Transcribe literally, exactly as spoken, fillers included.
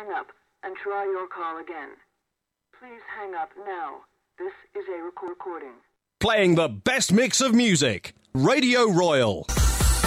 hang up and try your call again. Please hang up now. This is a record- recording. Playing the best mix of music. Radio Royal.